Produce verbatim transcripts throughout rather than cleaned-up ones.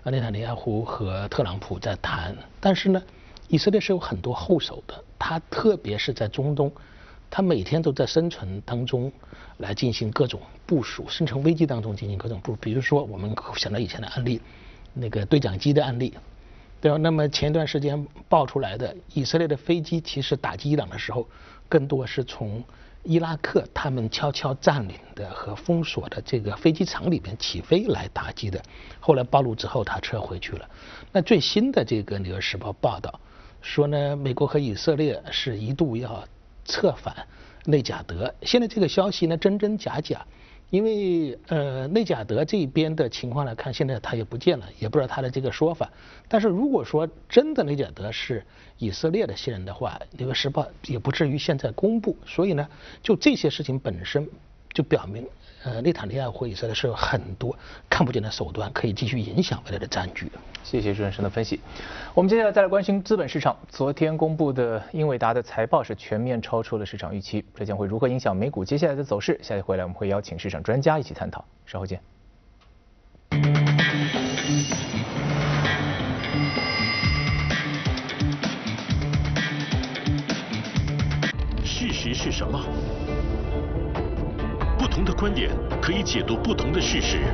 呃内塔尼亚胡和特朗普在谈，但是呢，以色列是有很多后手的，他特别是在中东，他每天都在生存当中来进行各种部署，生存危机当中进行各种部署。比如说我们想到以前的案例，那个对讲机的案例。对吧？那么前一段时间爆出来的以色列的飞机，其实打击伊朗的时候，更多是从伊拉克他们悄悄占领的和封锁的这个飞机场里边起飞来打击的。后来暴露之后，他撤回去了。那最新的这个《纽约时报》报道说呢，美国和以色列是一度要策反内贾德。现在这个消息呢，真真假假。因为呃内贾德这边的情况来看，现在他也不见了，也不知道他的这个说法。但是如果说真的内贾德是以色列的新人的话，《纽约时报》也不至于现在公布。所以呢，就这些事情本身就表明，呃内塔尼亚胡以色列是有很多看不见的手段可以继续影响未来的战局。 谢谢朱先生的分析。我们接下来再来关心资本市场。昨天公布的英伟达的财报是全面超出了市场预期，这将会如何影响美股接下来的走势？下一回来我们会邀请市场专家一起探讨。稍后见。 事实是什么？不同的观点可以解读不同的事实。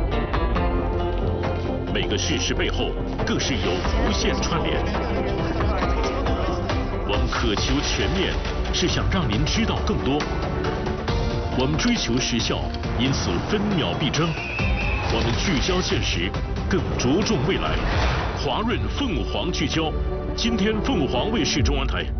每个事实背后更是有无限串联。我们渴求全面，是想让您知道更多。我们追求时效，因此分秒必争。我们聚焦现实，更着重未来。华润凤凰聚焦，今天凤凰卫视中文台